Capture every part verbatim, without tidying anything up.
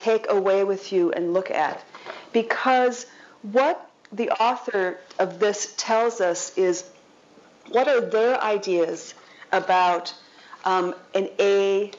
take away with you and look at. Because what the author of this tells us is what are their ideas about um, an A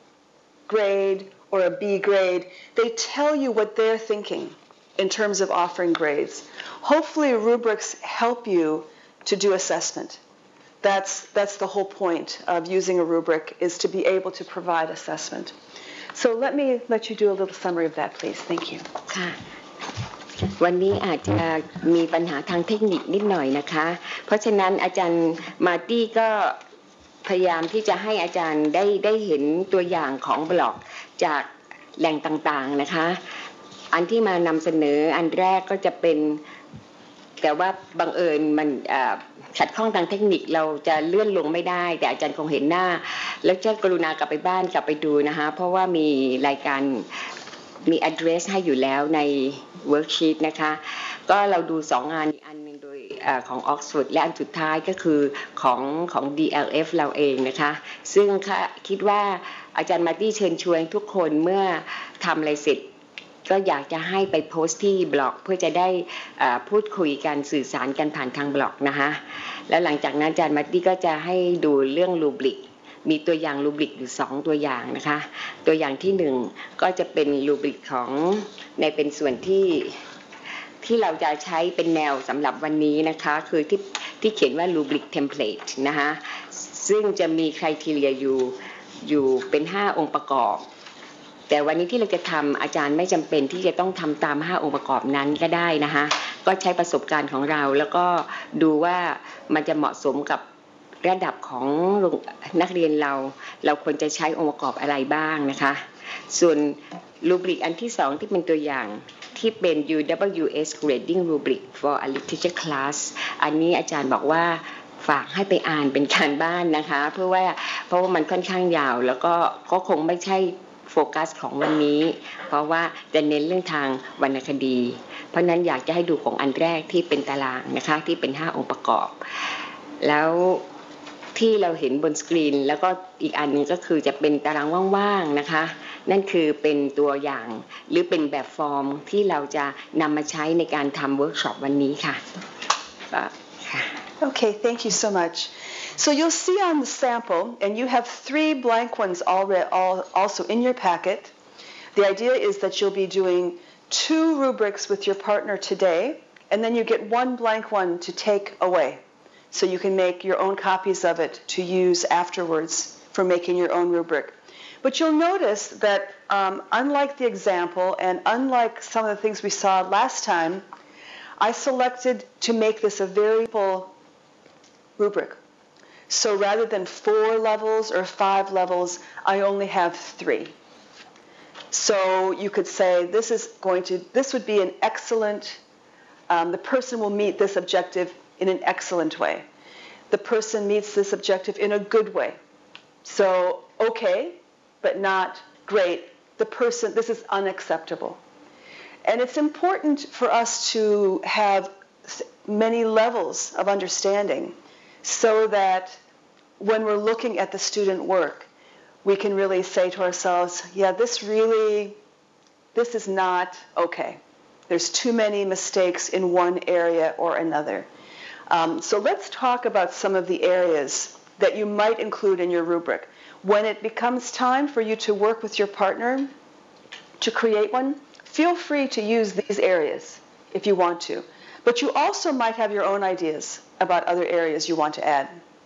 grade or a B grade. They tell you what they're thinking in terms of offering grades. Hopefully rubrics help you to do assessment. That's, that's the whole point of using a rubric, is to be able to provide assessment. So let me let you do a little summary of that, please. Thank you. ค่ะวันนี้อาจจะมีปัญหาทางเทคนิคนิดหน่อยนะคะเพราะฉะนั้นอาจารย์มาร์ตี้ก็พยายามที่จะให้อาจารย์ได้ได้เห็นตัวอย่างของบล็อกจากแหล่งต่างๆนะคะอันที่มานำเสนออันแรกก็จะเป็นแต่ว่าบังเอิญมันขัดข้องทางเทคนิคเราจะเลื่อนลงไม่ได้แต่อาจารย์คงเห็นหน้าแล้วจะกรุณากลับไปบ้านกลับไปดูนะคะเพราะว่ามีรายการมี address ให้อยู่แล้วใน worksheet นะคะก็เราดูสองงานอีกอันนึงโดยของ Oxford และอันสุดท้ายก็คือของของ ดี แอล เอฟ เราเองนะคะซึ่งคิดว่าอาจารย์มาร์ตี้เชิญชวนทุกคนเมื่อทำอะไรเสร็จก็อยากจะให้ไปโพสต์ที่บล็อกเพื่อจะได้พูดคุยกันสื่อสารกันผ่านทางบล็อกนะคะแล้วหลังจากนั้นอาจารย์มาร์ตี้ก็จะให้ดูเรื่องรูบริกมีตัวอย่างรูบริกอยู่สองตัวอย่างนะคะตัวอย่างที่หนึ่งก็จะเป็นรูบริกของในเป็นส่วนที่ที่เราจะใช้เป็นแนวสำหรับวันนี้นะคะคือที่ที่เขียนว่ารูบริกเทมเพลตนะคะซึ่งจะมีไครทีเรียอยู่อยู่เป็นห้าองค์ประกอบแต่วันนี้ที่เราจะทำอาจารย์ไม่จำเป็นที่จะต้องทำตามห้าองค์ประกอบนั้นก็ได้นะคะก็ใช้ประสบการณ์ของเราแล้วก็ดูว่ามันจะเหมาะสมกับระดับของนักเรียนเราเราควรจะใช้องค์ประกอบอะไรบ้างนะคะส่วนรูบริกอันที่สองที่เป็นตัวอย่างที่เป็น ยู ดับเบิลยู เอส Grading Rubric for a Literature Class อันนี้อาจารย์บอกว่าฝากให้ไปอ่านเป็นการบ้านนะคะเพื่อว่าเพราะว่ามันค่อนข้างยาวแล้วก็ก็คงไม่ใช่โฟกัสของวันนี้เพราะว่าจะเน้นเรื่องทางวรรณคดีเพราะนั้นอยากจะให้ดูของอันแรกที่เป็นตารางนะคะที่เป็นห้าองค์ประกอบแล้วที่เราเห็นบนสกรีนแล้วก็อีกอันนึงก็คือจะเป็นตารางว่างๆนะคะนั่นคือเป็นตัวอย่างหรือเป็นแบบฟอร์มที่เราจะนำมาใช้ในการทำเวิร์กช็อปวันนี้ค่ะ Okay, thank you so much. So you'll see on the sample, and you have three blank ones already, all, also in your packet. The idea is that you'll be doing two rubrics with your partner today, and then you get one blank one to take away. So you can make your own copies of it to use afterwards for making your own rubric. But you'll notice that um, unlike the example and unlike some of the things we saw last time, I selected to make this a very simple rubric. So rather than four levels or five levels, I only have three. So you could say this is going to, this would be an excellent, um, the person will meet this objective in an excellent way. The person meets this objective in a good way. So okay, but not great. The person, this is unacceptable. And it's important for us to have many levels of understanding so that when we're looking at the student work, we can really say to ourselves, yeah, this really, this is not okay. There's too many mistakes in one area or another. Um, so let's talk about some of the areas that you might include in your rubric. When it becomes time for you to work with your partner to create one, feel free to use these areas if you want to. But you also might have your own ideas about other areas you want to add.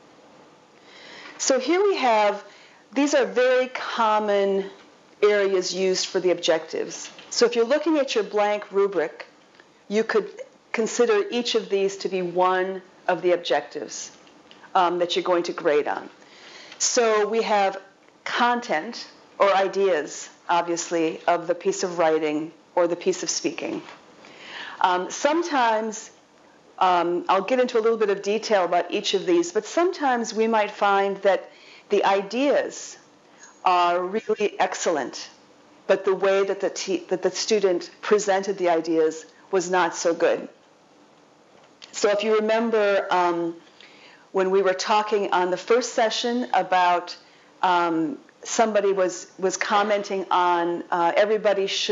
So here we have, these are very common areas used for the objectives. So if you're looking at your blank rubric, you could consider each of these to be one of the objectives um, that you're going to grade on. So we have content or ideas, obviously, of the piece of writing or the piece of speaking. Um, sometimes, um, I'll get into a little bit of detail about each of these, but sometimes we might find that the ideas are really excellent, but the way that the, te- that the student presented the ideas was not so good. So if you remember um, when we were talking on the first session about um, somebody was, was commenting on uh, everybody should